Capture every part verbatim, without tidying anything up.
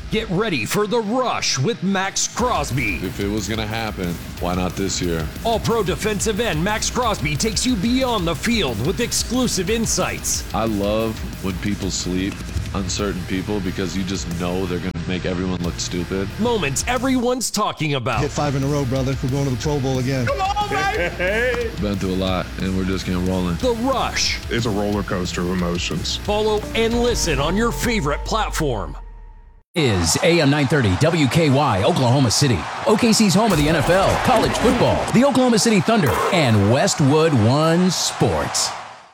Get ready for The Rush with Max Crosby. If it was going to happen, why not this year? All-pro defensive end Max Crosby takes you beyond the field with exclusive insights. I love when people sleep on certain people because you just know they're going to make everyone look stupid. Moments everyone's talking about. Hit five in a row, brother. We're going to the Pro Bowl again. Come on, baby! Been through a lot, and we're just getting rolling. The Rush. It's a roller coaster of emotions. Follow and listen on your favorite platform. Is A M nine thirty W K Y Oklahoma City, O K C's home of the N F L, college football, the Oklahoma City Thunder, and Westwood One Sports.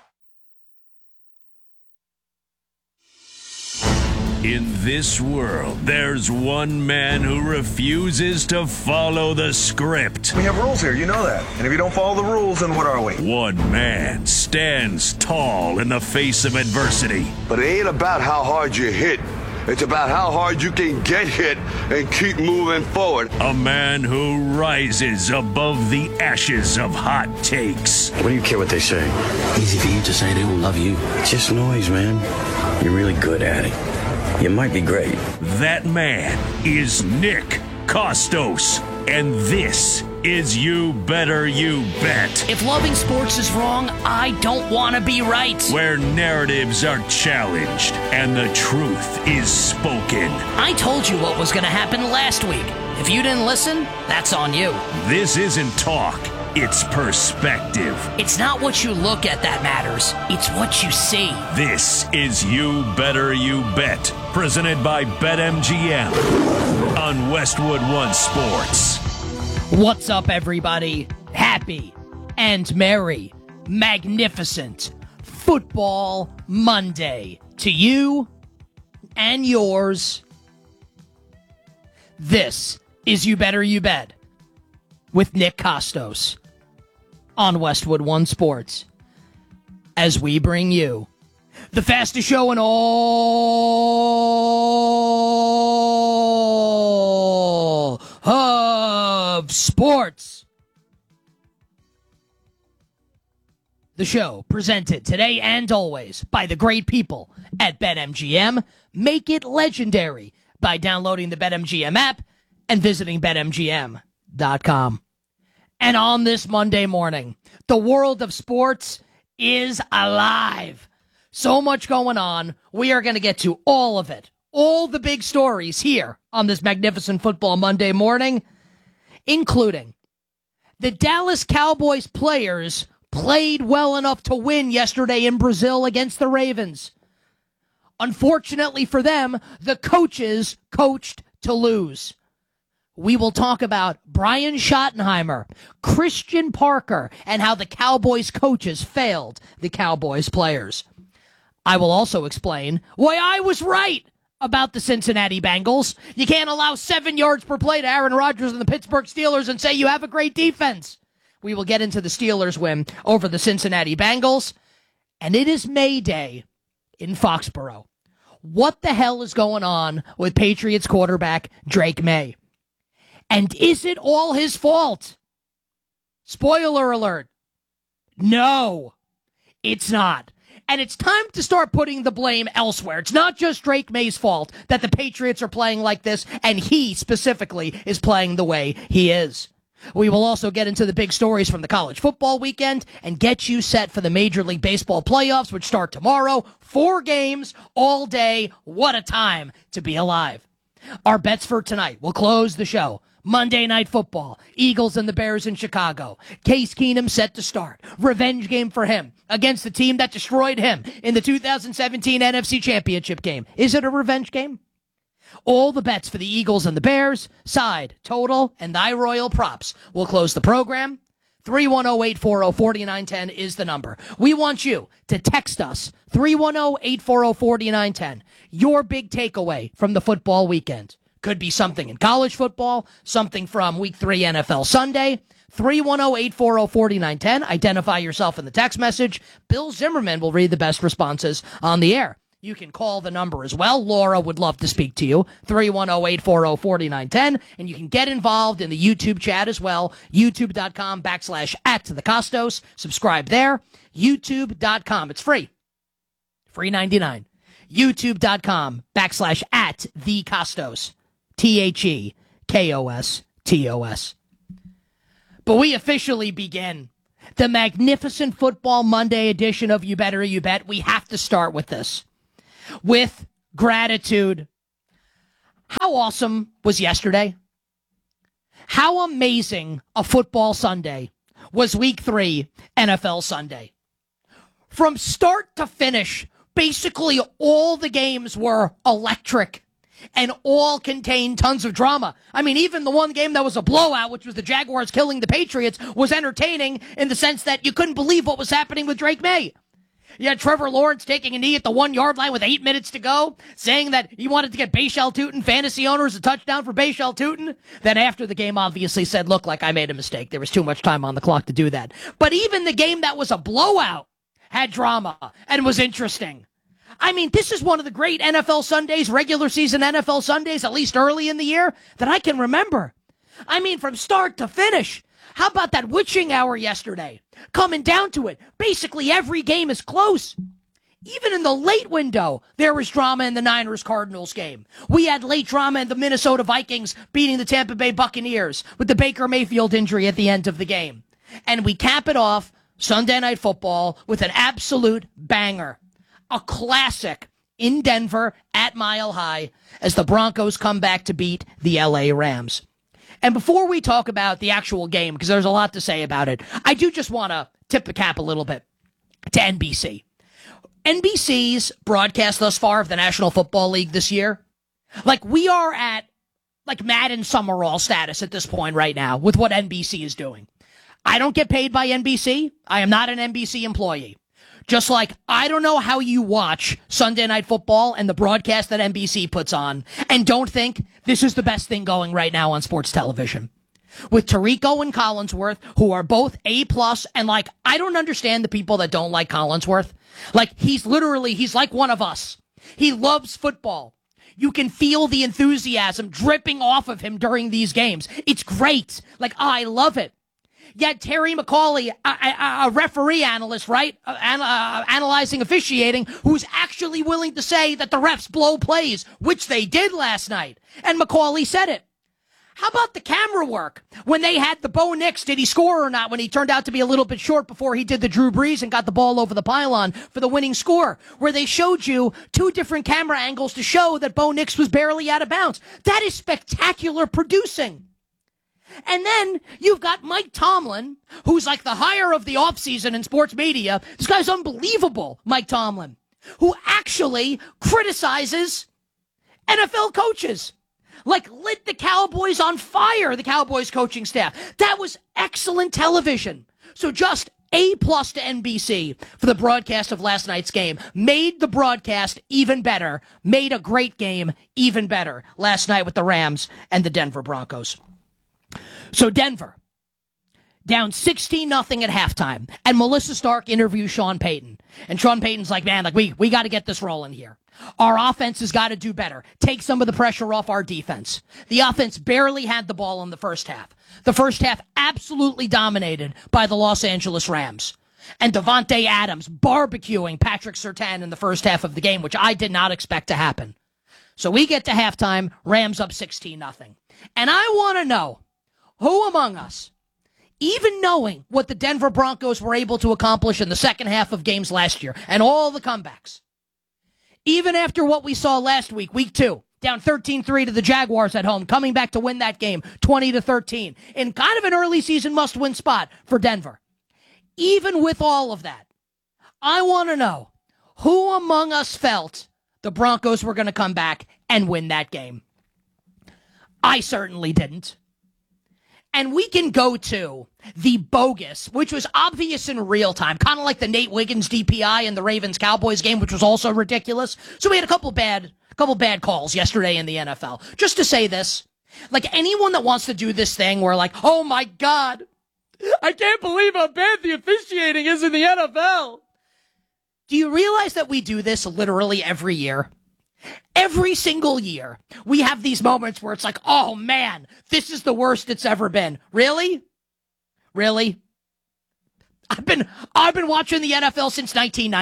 In this world, there's one man who refuses to follow the script. We have rules here, you know that. And if you don't follow the rules, then what are we? One man stands tall in the face of adversity. But it ain't about how hard you hit. It's about how hard you can get hit and keep moving forward. A man who rises above the ashes of hot takes. What do you care what they say? Easy for you to say they will love you. It's just noise, man. You're really good at it. You might be great. That man is Nick Kostos. And this is You Better You Bet. If loving sports is wrong, I don't want to be right. Where narratives are challenged and the truth is spoken. I told you what was going to happen last week. If you didn't listen, that's on you. This isn't talk. It's perspective. It's not what you look at that matters. It's what you see. This is You Better You Bet, presented by BetMGM on Westwood One Sports. What's up, everybody? Happy and merry, magnificent Football Monday to you and yours. This is You Better You Bet with Nick Kostos on Westwood One Sports, as we bring you the fastest show in all of sports. The show presented today and always by the great people at BetMGM. Make it legendary by downloading the BetMGM app and visiting Bet M G M dot com. And on this Monday morning, the world of sports is alive. So much going on. We are going to get to all of it. All the big stories here on this magnificent Football Monday morning, including the Dallas Cowboys players played well enough to win yesterday in Brazil against the Ravens. Unfortunately for them, the coaches coached to lose. We will talk about Brian Schottenheimer, Christian Parker, and how the Cowboys coaches failed the Cowboys players. I will also explain why I was right about the Cincinnati Bengals. You can't allow seven yards per play to Aaron Rodgers and the Pittsburgh Steelers and say you have a great defense. We will get into the Steelers' win over the Cincinnati Bengals. And it is May Day in Foxborough. What the hell is going on with Patriots quarterback Drake May? And is it all his fault? Spoiler alert. No, it's not. And it's time to start putting the blame elsewhere. It's not just Drake May's fault that the Patriots are playing like this, and he specifically is playing the way he is. We will also get into the big stories from the college football weekend and get you set for the Major League Baseball playoffs, which start tomorrow. Four games all day. What a time to be alive. Our bets for tonight will close the show. Monday Night Football, Eagles and the Bears in Chicago. Case Keenum set to start. Revenge game for him against the team that destroyed him in the two thousand seventeen N F C Championship game. Is it a revenge game? All the bets for the Eagles and the Bears, side, total, and thy royal props will close the program. three one zero, eight four zero, four nine one zero is the number. We want you to text us, three one zero, eight four zero, four nine one zero, your big takeaway from the football weekend. Could be something in college football, something from week three N F L Sunday. three one zero, eight four zero, four nine one zero. Identify yourself in the text message. Bill Zimmerman will read the best responses on the air. You can call the number as well. Laura would love to speak to you. three one zero, eight four zero, four nine one zero. And you can get involved in the YouTube chat as well. YouTube.com backslash at the Kostos. Subscribe there. YouTube dot com. It's free. Free ninety-nine. YouTube.com backslash at the Costos. T H E K O S T O S. But we officially begin the magnificent Football Monday edition of You Better You Bet. We have to start with this. With gratitude. How awesome was yesterday? How amazing a football Sunday was week three N F L Sunday. From start to finish, basically all the games were electric and all contained tons of drama. I mean, even the one game that was a blowout, which was the Jaguars killing the Patriots, was entertaining in the sense that you couldn't believe what was happening with Drake May. You had Trevor Lawrence taking a knee at the one-yard line with eight minutes to go, saying that he wanted to get Bayshell Tootin, fantasy owners, a touchdown for Bayshell Tootin. Then after the game, obviously said, look, like I made a mistake. There was too much time on the clock to do that. But even the game that was a blowout had drama and was interesting. I mean, this is one of the great N F L Sundays, regular season N F L Sundays, at least early in the year, that I can remember. I mean, from start to finish. How about that witching hour yesterday? Coming down to it, basically every game is close. Even in the late window, there was drama in the Niners-Cardinals game. We had late drama in the Minnesota Vikings beating the Tampa Bay Buccaneers with the Baker Mayfield injury at the end of the game. And we cap it off Sunday Night Football with an absolute banger. A classic in Denver at Mile High as the Broncos come back to beat the L A Rams. And before we talk about the actual game, because there's a lot to say about it, I do just want to tip the cap a little bit to N B C. N B C's broadcast thus far of the National Football League this year, like we are at like Madden Summerall status at this point right now with what N B C is doing. I don't get paid by N B C. I am not an N B C employee. Just like I don't know how you watch Sunday Night Football and the broadcast that N B C puts on and don't think this is the best thing going right now on sports television. With Tirico and Collinsworth, who are both A plus, and like, I don't understand the people that don't like Collinsworth. Like, he's literally, he's like one of us. He loves football. You can feel the enthusiasm dripping off of him during these games. It's great. Like, I love it. Yet Terry McAuley, a, a, a referee analyst, right, uh, an, uh, analyzing officiating, who's actually willing to say that the refs blow plays, which they did last night. And McAuley said it. How about the camera work? When they had the Bo Nix, did he score or not, when he turned out to be a little bit short before he did the Drew Brees and got the ball over the pylon for the winning score, where they showed you two different camera angles to show that Bo Nix was barely out of bounds. That is spectacular producing. And then you've got Mike Tomlin, who's like the hire of the offseason in sports media. This guy's unbelievable, Mike Tomlin, who actually criticizes N F L coaches. Like lit the Cowboys on fire, the Cowboys coaching staff. That was excellent television. So just A plus to N B C for the broadcast of last night's game. Made the broadcast even better. Made a great game even better last night with the Rams and the Denver Broncos. So Denver, down sixteen nothing at halftime, and Melissa Stark interviews Sean Payton. And Sean Payton's like, man, like we, we got to get this rolling here. Our offense has got to do better. Take some of the pressure off our defense. The offense barely had the ball in the first half. The first half absolutely dominated by the Los Angeles Rams. And Devontae Adams barbecuing Patrick Surtain in the first half of the game, which I did not expect to happen. So we get to halftime, Rams up sixteen nothing. And I want to know, who among us, even knowing what the Denver Broncos were able to accomplish in the second half of games last year and all the comebacks, even after what we saw last week, week two, down thirteen three to the Jaguars at home, coming back to win that game twenty to thirteen in kind of an early season must-win spot for Denver. Even with all of that, I want to know who among us felt the Broncos were going to come back and win that game. I certainly didn't. And we can go to the bogus, which was obvious in real time, kind of like the Nate Wiggins D P I in the Ravens-Cowboys game, which was also ridiculous. So we had a couple bad, couple bad calls yesterday in the N F L. Just to say this, like anyone that wants to do this thing where like, oh my God, I can't believe how bad the officiating is in the N F L. Do you realize that we do this literally every year? Every single year, we have these moments where it's like, oh man, this is the worst it's ever been. Really? Really? I've been I've been watching the N F L since nineteen ninety.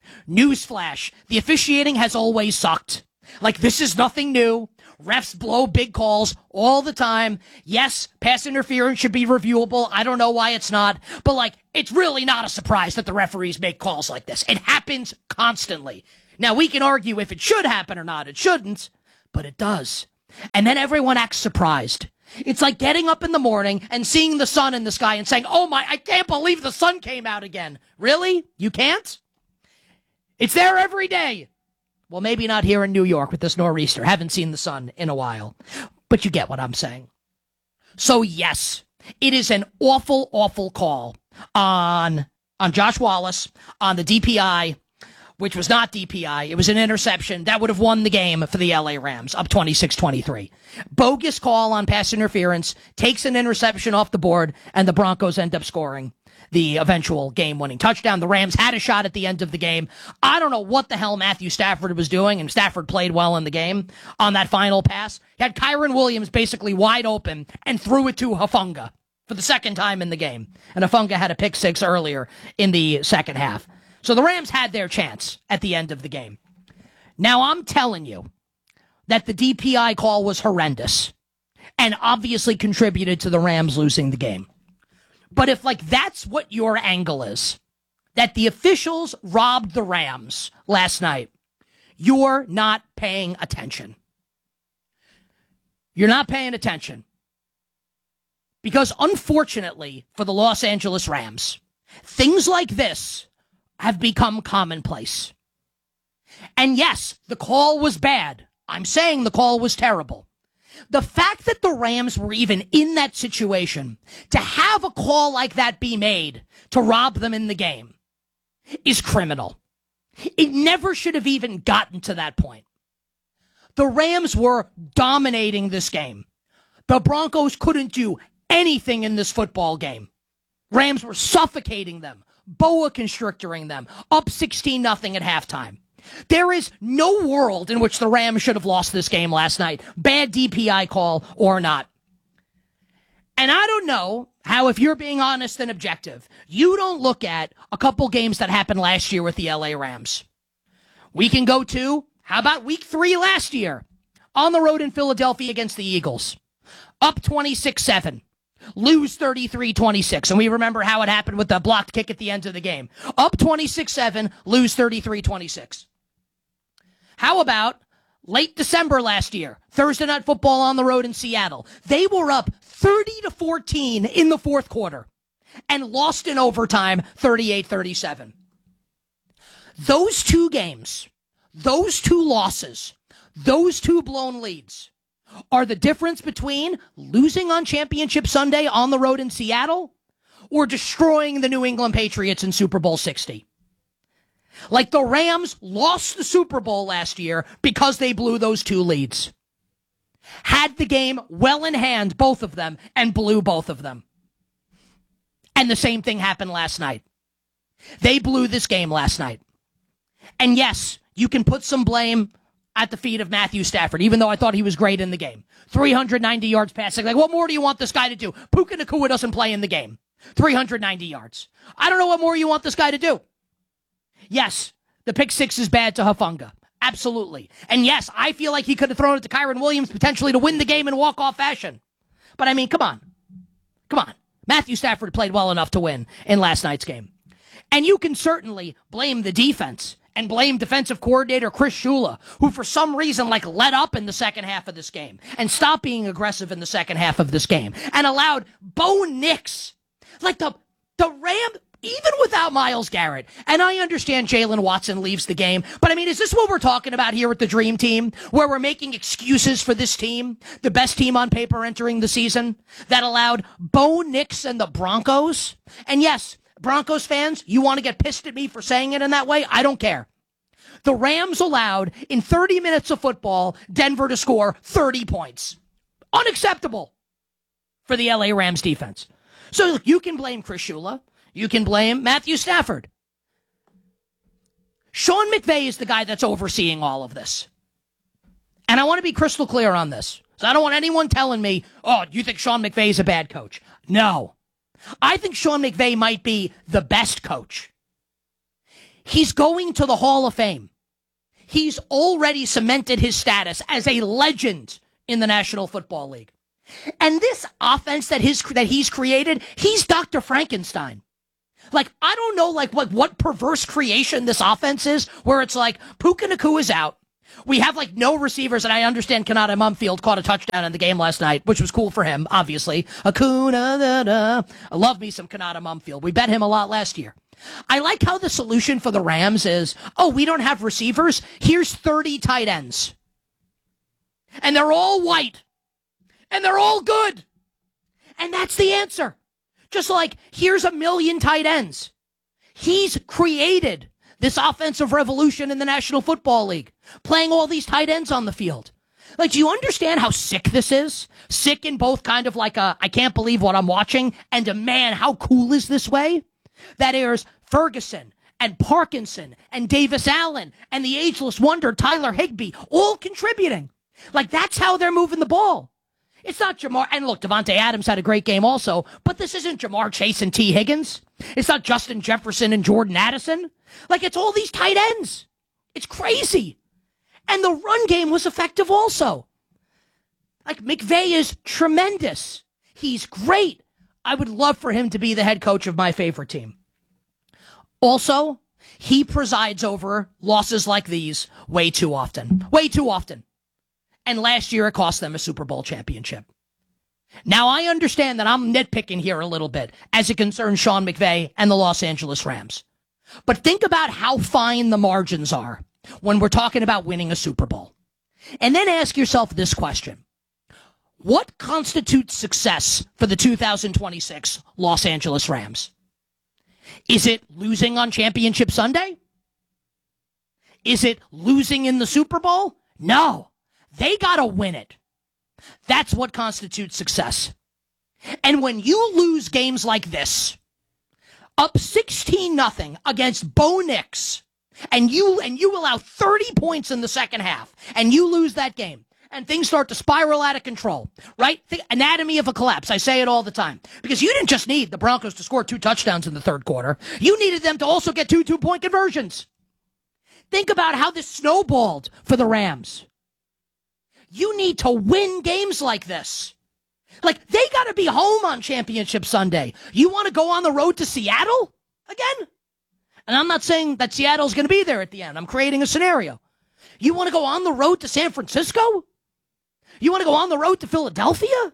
Newsflash, the officiating has always sucked. Like, this is nothing new. Refs blow big calls all the time. Yes, pass interference should be reviewable. I don't know why it's not. But, like, it's really not a surprise that the referees make calls like this. It happens constantly. Now, we can argue if it should happen or not. It shouldn't, but it does. And then everyone acts surprised. It's like getting up in the morning and seeing the sun in the sky and saying, oh my, I can't believe the sun came out again. Really? You can't? It's there every day. Well, maybe not here in New York with this nor'easter. Haven't seen the sun in a while. But you get what I'm saying. So, yes, it is an awful, awful call on, on Josh Wallace, on the D P I, which was not D P I. It was an interception that would have won the game for the L A Rams, up twenty-six twenty-three. Bogus call on pass interference, takes an interception off the board, and the Broncos end up scoring the eventual game-winning touchdown. The Rams had a shot at the end of the game. I don't know what the hell Matthew Stafford was doing, and Stafford played well in the game on that final pass. He had Kyren Williams basically wide open and threw it to Hufanga for the second time in the game. And Hufanga had a pick six earlier in the second half. So the Rams had their chance at the end of the game. Now, I'm telling you that the D P I call was horrendous and obviously contributed to the Rams losing the game. But if, like, that's what your angle is, that the officials robbed the Rams last night, you're not paying attention. You're not paying attention. Because, unfortunately, for the Los Angeles Rams, things like this have become commonplace. And yes, the call was bad. I'm saying the call was terrible. The fact that the Rams were even in that situation, to have a call like that be made to rob them in the game, is criminal. It never should have even gotten to that point. The Rams were dominating this game. The Broncos couldn't do anything in this football game. Rams were suffocating them, boa constrictoring them, up sixteen nothing at halftime. There is no world in which the Rams should have lost this game last night, bad D P I call or not. And I don't know how, if you're being honest and objective, you don't look at a couple games that happened last year with the L A Rams. We can go to, how about week three last year? On the road in Philadelphia against the Eagles. Up twenty-six seven. Lose thirty-three twenty-six. And we remember how it happened with the blocked kick at the end of the game. Up twenty-six seven, lose thirty-three twenty-six. How about late December last year, Thursday Night Football on the road in Seattle? They were up thirty to fourteen in the fourth quarter and lost in overtime thirty-eight thirty-seven. Those two games, those two losses, those two blown leads are the difference between losing on Championship Sunday on the road in Seattle or destroying the New England Patriots in Super Bowl sixty. Like, the Rams lost the Super Bowl last year because they blew those two leads. Had the game well in hand, both of them, and blew both of them. And the same thing happened last night. They blew this game last night. And yes, you can put some blame at the feet of Matthew Stafford, even though I thought he was great in the game. three hundred ninety yards passing. Like, what more do you want this guy to do? Puka Nacua doesn't play in the game. three hundred ninety yards. I don't know what more you want this guy to do. Yes, the pick six is bad to Hufanga. Absolutely. And yes, I feel like he could have thrown it to Kyren Williams potentially to win the game in walk-off fashion. But I mean, come on. Come on. Matthew Stafford played well enough to win in last night's game. And you can certainly blame the defense and blame defensive coordinator Chris Shula, who for some reason like let up in the second half of this game and stopped being aggressive in the second half of this game and allowed Bo Nix, like the the Ram, even without Myles Garrett. And I understand Jalen Watson leaves the game, but I mean, is this what we're talking about here with the Dream Team, where we're making excuses for this team, the best team on paper entering the season, that allowed Bo Nix and the Broncos? And yes, Broncos fans, you want to get pissed at me for saying it in that way? I don't care. The Rams allowed, in thirty minutes of football, Denver to score thirty points. Unacceptable for the L A Rams defense. So look, you can blame Chris Shula. You can blame Matthew Stafford. Sean McVay is the guy that's overseeing all of this. And I want to be crystal clear on this. So I don't want anyone telling me, oh, you think Sean McVay is a bad coach? No. I think Sean McVay might be the best coach. He's going to the Hall of Fame. He's already cemented his status as a legend in the National Football League. And this offense that his that he's created, he's Doctor Frankenstein. Like, I don't know, like, what, what perverse creation this offense is, where it's like, Puka Nacua is out. We have, like, no receivers, and I understand Kanata Mumfield caught a touchdown in the game last night, which was cool for him, obviously. Akuna, da, da. I love me some Kanata Mumfield. We bet him a lot last year. I like how the solution for the Rams is, oh, we don't have receivers. Here's thirty tight ends. And they're all white. And they're all good. And that's the answer. Just like, here's a million tight ends. He's created this offensive revolution in the National Football League, playing all these tight ends on the field. Like, do you understand how sick this is? Sick in both kind of like a, I can't believe what I'm watching, and a man, how cool is this way? That airs Ferguson and Parkinson and Davis Allen and the ageless wonder Tyler Higbee, all contributing. Like, that's how they're moving the ball. It's not Jamar, and look, Devontae Adams had a great game also, but this isn't Jamar Chase and T. Higgins. It's not Justin Jefferson and Jordan Addison. Like, it's all these tight ends. It's crazy. And the run game was effective also. Like, McVay is tremendous. He's great. I would love for him to be the head coach of my favorite team. Also, he presides over losses like these way too often. Way too often. And last year, it cost them a Super Bowl championship. Now, I understand that I'm nitpicking here a little bit as it concerns Sean McVay and the Los Angeles Rams. But think about how fine the margins are when we're talking about winning a Super Bowl. And then ask yourself this question. What constitutes success for the two thousand twenty-six Los Angeles Rams? Is it losing on Championship Sunday? Is it losing in the Super Bowl? No. They got to win it. That's what constitutes success. And when you lose games like this, up sixteen nothing against Bo Nix, and you and you allow thirty points in the second half, and you lose that game, and things start to spiral out of control, right? The anatomy of a collapse. I say it all the time. Because you didn't just need the Broncos to score two touchdowns in the third quarter. You needed them to also get two two-point conversions. Think about how this snowballed for the Rams. You need to win games like this. Like, they got to be home on Championship Sunday. You want to go on the road to Seattle again? And I'm not saying that Seattle's going to be there at the end. I'm creating a scenario. You want to go on the road to San Francisco? You want to go on the road to Philadelphia?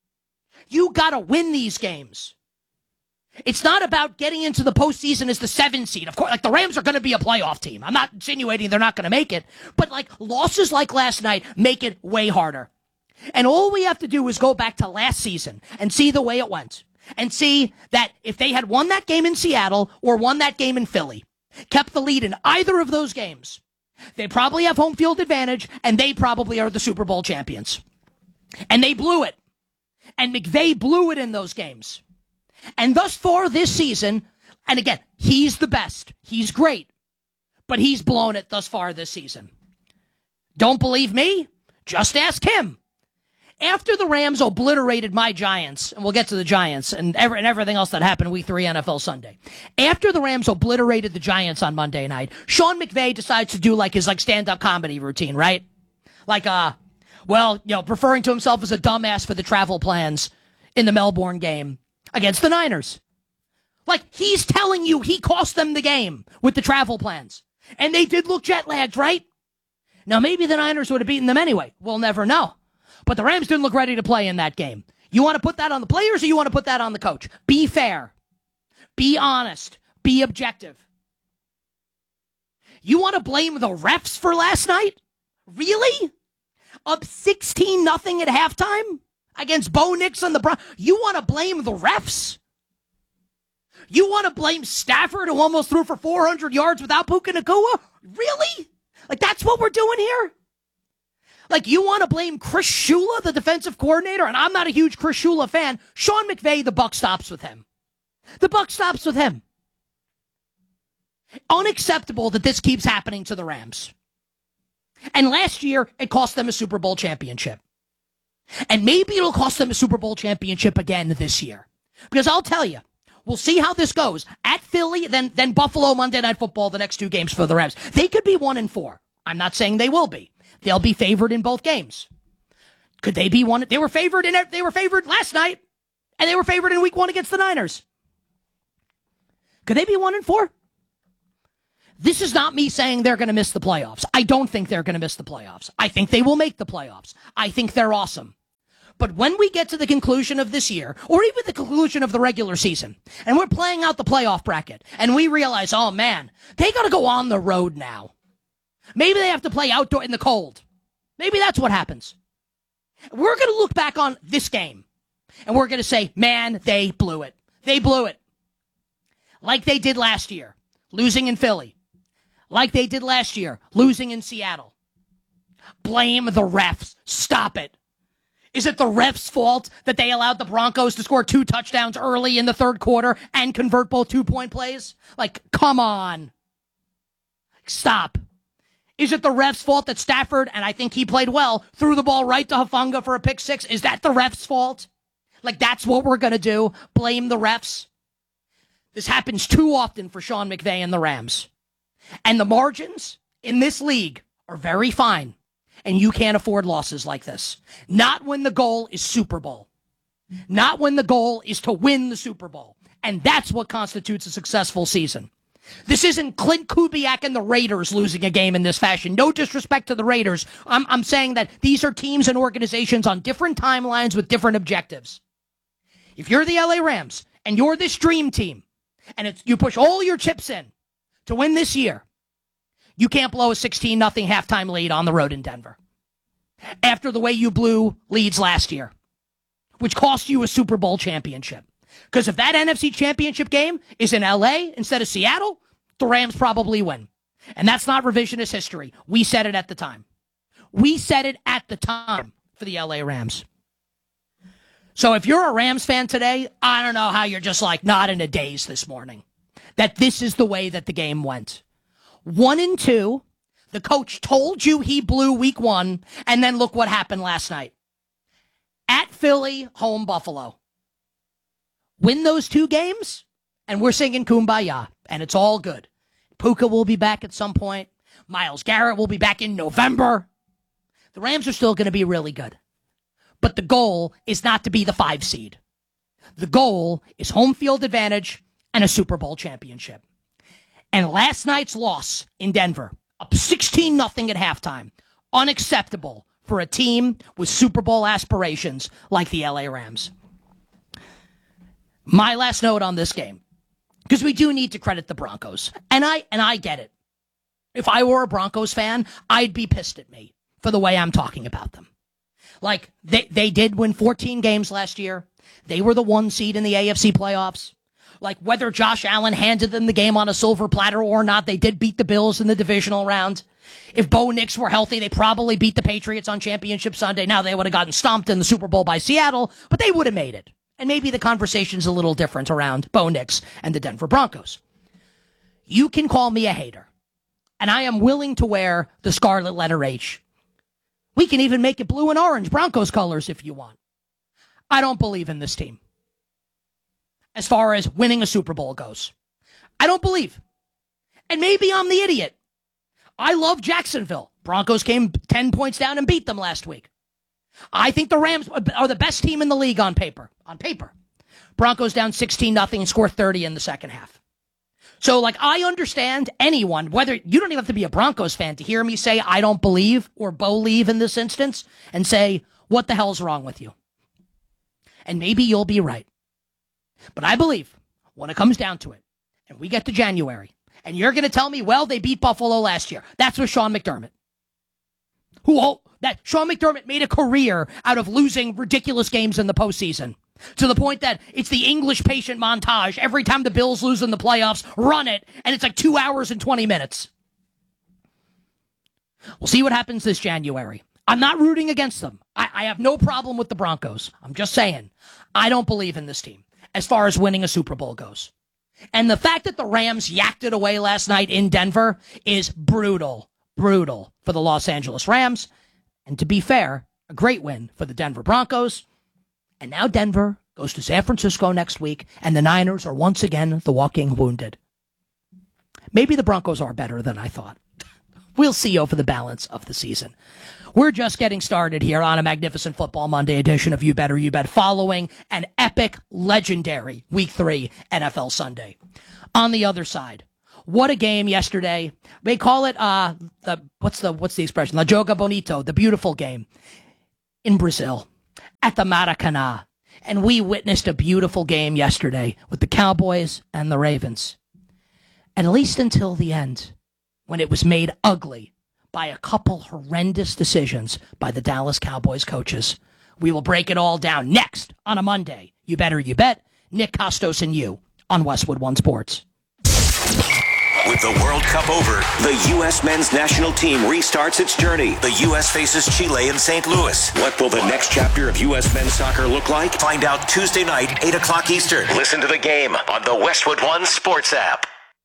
You got to win these games. It's not about getting into the postseason as the seven seed. Of course, like, the Rams are going to be a playoff team. I'm not insinuating they're not going to make it. But, like, losses like last night make it way harder. And all we have to do is go back to last season and see the way it went. And see that if they had won that game in Seattle or won that game in Philly, kept the lead in either of those games, they probably have home field advantage, and they probably are the Super Bowl champions. And they blew it. And McVay blew it in those games. And thus far this season, and again, he's the best. He's great. But he's blown it thus far this season. Don't believe me? Just ask him. After the Rams obliterated my Giants, and we'll get to the Giants and, every, and everything else that happened week three N F L Sunday. After the Rams obliterated the Giants on Monday night, Sean McVay decides to do like his like stand-up comedy routine, right? Like, uh, well, you know, referring to himself as a dumbass for the travel plans in the Melbourne game against the Niners. Like, he's telling you he cost them the game with the travel plans. And they did look jet-lagged, right? Now, maybe the Niners would have beaten them anyway. We'll never know. But the Rams didn't look ready to play in that game. You want to put that on the players or you want to put that on the coach? Be fair. Be honest. Be objective. You want to blame the refs for last night? Really? Up sixteen nothing at halftime against Bo Nix and the Broncos? You want to blame the refs? You want to blame Stafford, who almost threw for four hundred yards without Puka Nacua? Really? Like, that's what we're doing here? Like, you want to blame Chris Shula, the defensive coordinator? And I'm not a huge Chris Shula fan. Sean McVay, the buck stops with him. The buck stops with him. Unacceptable that this keeps happening to the Rams. And last year, it cost them a Super Bowl championship. And maybe it'll cost them a Super Bowl championship again this year. Because I'll tell you, We'll see how this goes. At Philly, then then Buffalo, Monday Night Football, the next two games for the Rams. They could be one and four. I'm not saying they will be. They'll be favored in both games. Could they be one? They were favored in they were favored last night, and they were favored in week one against the Niners. Could they be one and four? This is not me saying they're going to miss the playoffs. I don't think they're going to miss the playoffs. I think they will make the playoffs. I think they're awesome. But when we get to the conclusion of this year, or even the conclusion of the regular season, and we're playing out the playoff bracket, and we realize, oh man, they got to go on the road now. Maybe they have to play outdoor in the cold. Maybe that's what happens. We're going to look back on this game, and we're going to say, man, they blew it. They blew it. Like they did last year, losing in Philly. Like they did last year, losing in Seattle. Blame the refs. Stop it. Is it the refs' fault that they allowed the Broncos to score two touchdowns early in the third quarter and convert both two-point plays? Like, come on. Stop. Is it the refs' fault that Stafford, and I think he played well, threw the ball right to Hufanga for a pick six? Is that the refs' fault? Like, that's what we're going to do? Blame the refs? This happens too often for Sean McVay and the Rams. And the margins in this league are very fine. And you can't afford losses like this. Not when the goal is Super Bowl. Not when the goal is to win the Super Bowl. And that's what constitutes a successful season. This isn't Clint Kubiak and the Raiders losing a game in this fashion. No disrespect to the Raiders. I'm, I'm saying that these are teams and organizations on different timelines with different objectives. If you're the L A Rams and you're this dream team and it's, you push all your chips in to win this year, you can't blow a sixteen nothing halftime lead on the road in Denver. After the way you blew leads last year, which cost you a Super Bowl championship. Because if that N F C championship game is in L A instead of Seattle, the Rams probably win. And that's not revisionist history. We said it at the time. We said it at the time for the L A Rams. So if you're a Rams fan today, I don't know how you're just like not in a daze this morning. That this is the way that the game went. One and two, the coach told you he blew week one, and then look what happened last night. At Philly, home Buffalo. Win those two games, and we're singing Kumbaya, and it's all good. Puka will be back at some point. Myles Garrett will be back in November. The Rams are still going to be really good. But the goal is not to be the five seed. The goal is home field advantage and a Super Bowl championship. And last night's loss in Denver, up sixteen nothing at halftime, unacceptable for a team with Super Bowl aspirations like the L A Rams. My last note on this game, because we do need to credit the Broncos, and I and I get it. If I were a Broncos fan, I'd be pissed at me for the way I'm talking about them. Like, they, they did win fourteen games last year. They were the one seed in the A F C playoffs. Like, whether Josh Allen handed them the game on a silver platter or not, they did beat the Bills in the divisional round. If Bo Nix were healthy, they probably beat the Patriots on Championship Sunday. Now, they would have gotten stomped in the Super Bowl by Seattle, but they would have made it. And maybe the conversation's a little different around Bo Nix and the Denver Broncos. You can call me a hater, and I am willing to wear the scarlet letter H. We can even make it blue and orange, Broncos colors, if you want. I don't believe in this team as far as winning a Super Bowl goes. I don't believe. And maybe I'm the idiot. I love Jacksonville. Broncos came ten points down and beat them last week. I think the Rams are the best team in the league on paper. On paper. Broncos down sixteen nothing and score thirty in the second half. So, like, I understand anyone, whether you don't even have to be a Broncos fan to hear me say I don't believe or believe in this instance and say, what the hell's wrong with you? And maybe you'll be right. But I believe when it comes down to it, and we get to January, and you're going to tell me, well, they beat Buffalo last year. That's with Sean McDermott. Who, that Sean McDermott made a career out of losing ridiculous games in the postseason. To the point that it's the English patient montage. Every time the Bills lose in the playoffs, run it, and it's like two hours and twenty minutes. We'll see what happens this January. I'm not rooting against them. I, I have no problem with the Broncos. I'm just saying, I don't believe in this team as far as winning a Super Bowl goes. And the fact that the Rams yacked it away last night in Denver is brutal, brutal for the Los Angeles Rams. And to be fair, a great win for the Denver Broncos. And now Denver goes to San Francisco next week, and the Niners are once again the walking wounded. Maybe the Broncos are better than I thought. We'll see over the balance of the season. We're just getting started here on a magnificent Football Monday edition of You Better You Bet, following an epic, legendary Week three N F L Sunday. On the other side, what a game yesterday. They call it, uh, the what's the what's the expression? La Joga Bonito, the beautiful game in Brazil at the Maracanã. And we witnessed a beautiful game yesterday with the Cowboys and the Ravens. And at least until the end, when it was made ugly by a couple horrendous decisions by the Dallas Cowboys coaches. We will break it all down next on a Monday. You Better You Bet. Nick Costos and you on Westwood One Sports. With the World Cup over, the U S men's national team restarts its journey. The U S faces Chile in Saint Louis. What will the next chapter of U S men's soccer look like? Find out Tuesday night, eight o'clock Eastern. Listen to the game on the Westwood One Sports app.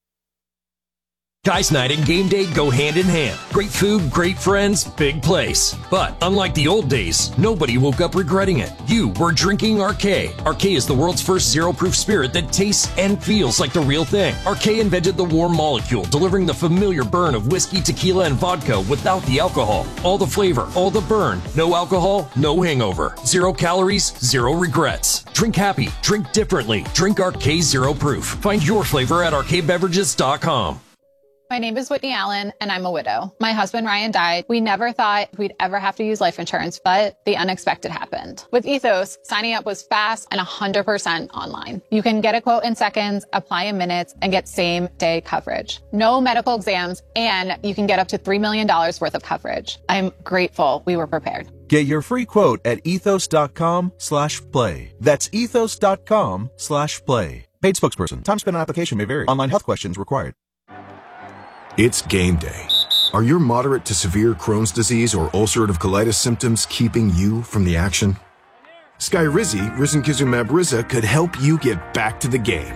Guys' night and game day go hand in hand. Great food, great friends, big place. But unlike the old days, nobody woke up regretting it. You were drinking Arcade. Arcade is the world's first zero-proof spirit that tastes and feels like the real thing. Arcade invented the warm molecule, delivering the familiar burn of whiskey, tequila, and vodka without the alcohol. All the flavor, all the burn. No alcohol, no hangover. Zero calories, zero regrets. Drink happy, drink differently. Drink Arcade Zero Proof. Find your flavor at arcade beverages dot com. My name is Whitney Allen, and I'm a widow. My husband, Ryan, died. We never thought we'd ever have to use life insurance, but the unexpected happened. With Ethos, signing up was fast and one hundred percent online. You can get a quote in seconds, apply in minutes, and get same-day coverage. No medical exams, and you can get up to three million dollars worth of coverage. I'm grateful we were prepared. Get your free quote at ethos.com slash play. That's ethos.com slash play. Paid spokesperson. Time spent on application may vary. Online health questions required. It's game day. Are your moderate to severe Crohn's disease or ulcerative colitis symptoms keeping you from the action? Skyrizi, risankizumab Riza, could help you get back to the game.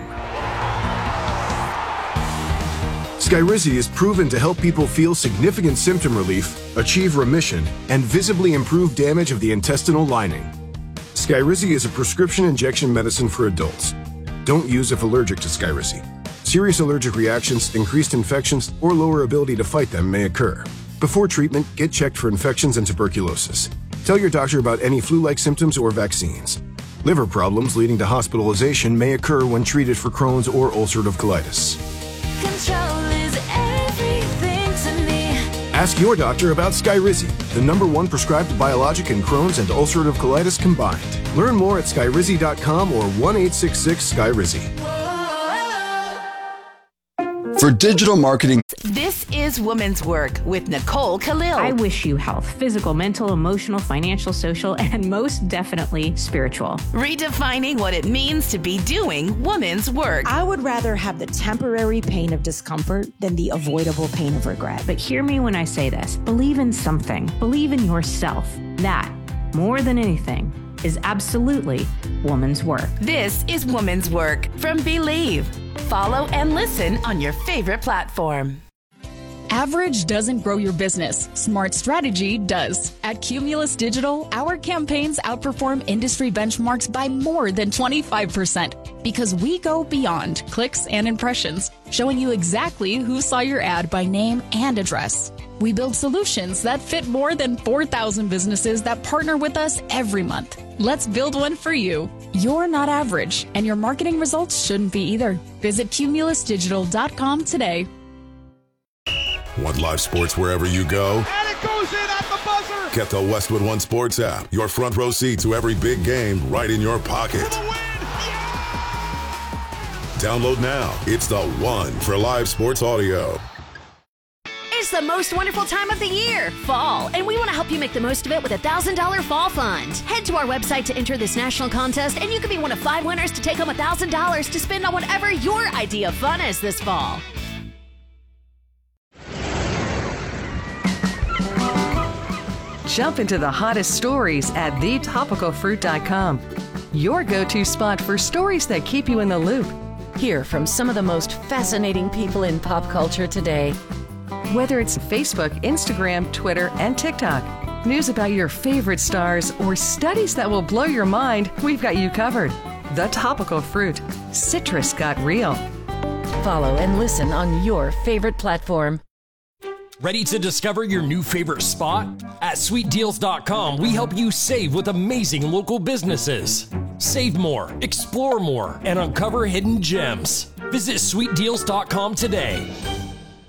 Skyrizi is proven to help people feel significant symptom relief, achieve remission, and visibly improve damage of the intestinal lining. Skyrizi is a prescription injection medicine for adults. Don't use if allergic to Skyrizi. Serious allergic reactions, increased infections, or lower ability to fight them may occur. Before treatment, get checked for infections and tuberculosis. Tell your doctor about any flu-like symptoms or vaccines. Liver problems leading to hospitalization may occur when treated for Crohn's or ulcerative colitis. Control is everything to me. Ask your doctor about Skyrizi, the number one prescribed biologic in Crohn's and ulcerative colitis combined. Learn more at skyrizi dot com or one eight six six Skyrizi. For digital marketing. This is Women's Work with Nicole Khalil. I wish you health, physical, mental, emotional, financial, social, and most definitely spiritual. Redefining what it means to be doing women's work. I would rather have the temporary pain of discomfort than the avoidable pain of regret. But hear me when I say this. Believe in something. Believe in yourself. That, more than anything, is absolutely woman's work. This is Woman's Work from Believe. Follow and listen on your favorite platform. Average doesn't grow your business. Smart strategy does. At Cumulus Digital, our campaigns outperform industry benchmarks by more than twenty-five percent because we go beyond clicks and impressions, showing you exactly who saw your ad by name and address. We build solutions that fit more than four thousand businesses that partner with us every month. Let's build one for you. You're not average, and your marketing results shouldn't be either. Visit cumulus digital dot com today. Want live sports wherever you go? And it goes in at the buzzer! Get the Westwood One Sports app. Your front row seat to every big game right in your pocket. Download now. It's the one for live sports audio. It's the most wonderful time of the year, fall, and we want to help you make the most of it with a one thousand dollars Fall Fund. Head to our website to enter this national contest, and you could be one of five winners to take home one thousand dollars to spend on whatever your idea of fun is this fall. Jump into the hottest stories at the topical fruit dot com. Your go-to spot for stories that keep you in the loop. Hear from some of the most fascinating people in pop culture today. Whether it's Facebook, Instagram, Twitter, and TikTok, news about your favorite stars, or studies that will blow your mind, we've got you covered. The Topical Fruit. Citrus got real. Follow and listen on your favorite platform. Ready to discover your new favorite spot? At sweet deals dot com, we help you save with amazing local businesses. Save more, explore more, and uncover hidden gems. Visit sweet deals dot com today.